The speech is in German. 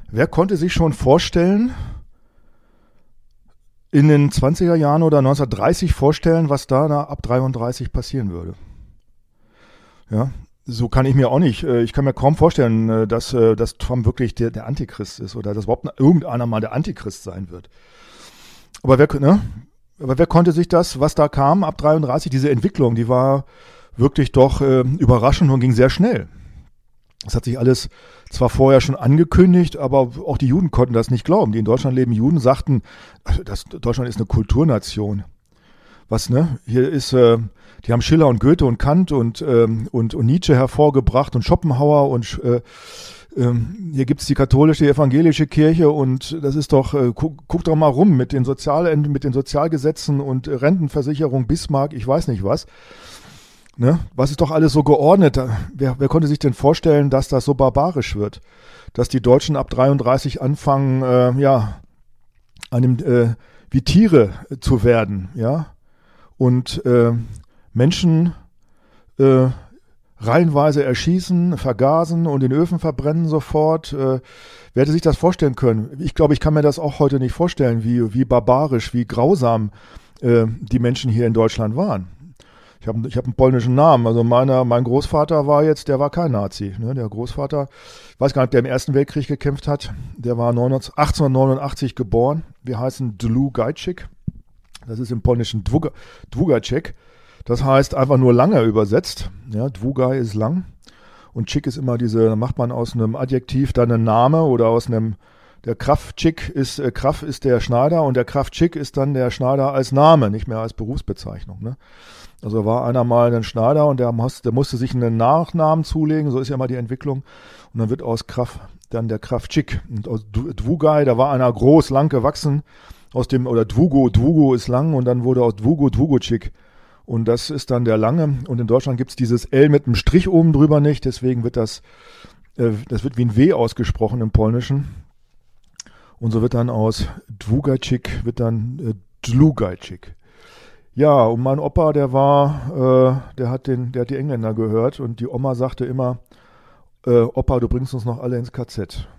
Wer konnte sich schon vorstellen, in den 20er Jahren oder 1930 vorstellen, was da ab 33 passieren würde? Ja, so kann ich mir auch nicht. Ich kann mir kaum vorstellen, dass Trump wirklich der Antichrist ist oder dass überhaupt irgendeiner mal der Antichrist sein wird. Aber wer konnte sich das, was da kam ab 33, diese Entwicklung, die war wirklich doch überraschend und ging sehr schnell. Das hat sich alles zwar vorher schon angekündigt, aber auch die Juden konnten das nicht glauben. Die in Deutschland lebenden Juden sagten, Deutschland ist eine Kulturnation. Was, ne? Hier ist, die haben Schiller und Goethe und Kant und Nietzsche hervorgebracht und Schopenhauer und hier gibt's die katholische, die evangelische Kirche und das ist doch, guck doch mal rum mit den Sozialgesetzen und Rentenversicherung, Bismarck, ich weiß nicht was. Ne? Was ist doch alles so geordnet? Wer konnte sich denn vorstellen, dass das so barbarisch wird? Dass die Deutschen ab 33 anfangen, wie Tiere zu werden, ja? Und Menschen reihenweise erschießen, vergasen und in Öfen verbrennen sofort. Wer hätte sich das vorstellen können? Ich glaube, ich kann mir das auch heute nicht vorstellen, wie barbarisch, wie grausam die Menschen hier in Deutschland waren. Ich hab einen polnischen Namen. Also mein Großvater der war kein Nazi. Ne? Der Großvater, ich weiß gar nicht, der im Ersten Weltkrieg gekämpft hat, der war 1889 geboren. Wir heißen Długajczyk. Das ist im Polnischen Długajczyk. Das heißt einfach nur lange übersetzt. Ja, Długaj ist lang. Und Chick ist immer da macht man aus einem Adjektiv dann einen Name oder aus einem, der Kraftchick ist, Kraft ist der Schneider und der Kraftchick ist dann der Schneider als Name, nicht mehr als Berufsbezeichnung. Ne? Also war einer mal ein Schneider und der musste sich einen Nachnamen zulegen, so ist ja mal die Entwicklung. Und dann wird aus Kraft dann der Kraftchick. Und aus Długaj, da war einer groß, lang gewachsen, oder Długo ist lang und dann wurde aus Długajczyk. Und das ist dann der lange. Und in Deutschland gibt's dieses L mit einem Strich oben drüber nicht, deswegen wird das wird wie ein W ausgesprochen im Polnischen. Und so wird dann aus Długajczyk wird dann Długajczyk. Ja, und mein Opa, der hat die Engländer gehört und die Oma sagte immer, Opa, du bringst uns noch alle ins KZ.